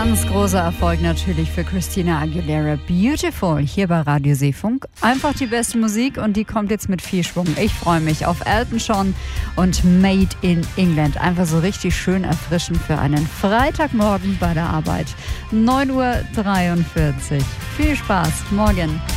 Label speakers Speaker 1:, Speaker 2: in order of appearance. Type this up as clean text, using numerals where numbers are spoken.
Speaker 1: Ganz großer Erfolg natürlich für Christina Aguilera. Beautiful hier bei Radio Seefunk. Einfach die beste Musik und die kommt jetzt mit viel Schwung. Ich freue mich auf Elton John und Made in England. Einfach so richtig schön erfrischend für einen Freitagmorgen bei der Arbeit. 9:43 Uhr. Viel Spaß. Morgen.